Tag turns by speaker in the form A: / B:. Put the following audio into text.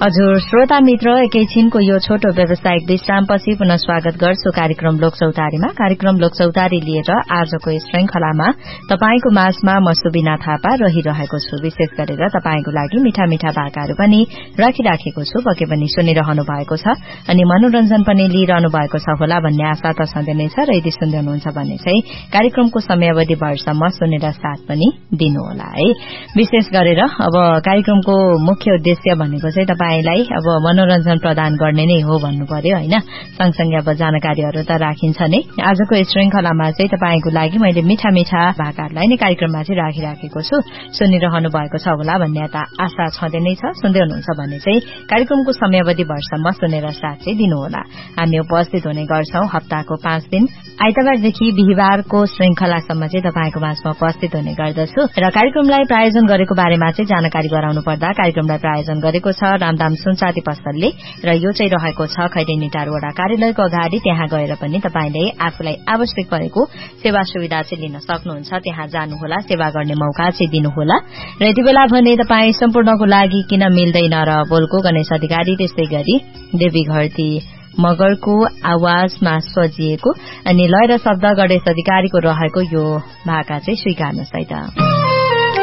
A: हजुर श्रोता मित्र, एकैछिनको यो छोटो व्यावसायिक विश्रामपछि पुनः स्वागत गर्छु कार्यक्रम लोकचौतारीमा। कार्यक्रम लोकचौतारी लिएर आजको यस श्रृंखलामा तपाईको माझमा म सुबिना थापा रहिरहेको छु। विशेष गरेर तपाईको लागि मिठा मिठा भाकाहरू पनि राखिराखेको छु। पक्कै पनि सुनिरहनु भएको छ अनि मनोरञ्जन पनि लिइरहनु भएको छ होला भन्ने आशा त सधैँ नै छ र यदि सुन्दै हुनुहुन्छ भने चाहिँ कार्यक्रमको समयावधि भरसम्म सुनेर साथ पनि दिनुहोला है। विशेष गरेर अब कार्यक्रमको मुख्य उद्देश्य भनेको चाहिँ तपाईलाई अब मनोरञ्जन प्रदान गर्ने नै हो भन्नु पर्यो हैन। सँगसँगै अब जानकारीहरू त राखिन्छ नै। आजको यस श्रृंखलामा चाहिँ तपाईको लागि मैले मिठा मिठा भाकाहरूलाई नै कार्यक्रममा चाहिँ राखिराखेको छु। सुनिरहनु भएको छ होला भन्ने आशा छँदै नै छ। सुन्दै हुनुहुन्छ भने चाहिँ कार्यक्रमको समयावधि भरसम्म सुनेर साथ चाहिँ दिनुहोला। हामी उपस्थित हुने गर्छौं हप्ताको 5 दिन, आइतबारदेखि बिहीबारको श्रृंखलासम्म चाहिँ तपाईको माझमा उपस्थित हुने गर्दछु र कार्यक्रमलाई प्रायोजन गरेको बारेमा चाहिँ जानकारी गराउनु पर्दा कार्यक्रमलाई प्रायोजन गरेको छ रामदाम सुनचाँदी पसलले र यो चाहिँ रहेको छ खैरेनी टार वडा कार्यालयको अगाडि। त्यहाँ गएर पनि तपाईले आफूलाई आवश्यक परेको सेवा सुविधा चाहिँ लिन सक्नुहुन्छ। त्यहाँ जानुहोला, सेवा गर्ने मौका चाहिँ दिनुहोला। र यति बेला भने तपाई सम्पूर्णको लागि किन मिल्दैन र बोलको गणेश अधिकारी, त्यस्तै गरी देवी घरती मगरको आवाजमा सजिएको अनि लय र शब्द गणेश अधिकारीको रहेको यो भाका चाहिँ स्वीकार्नुहोस् है त।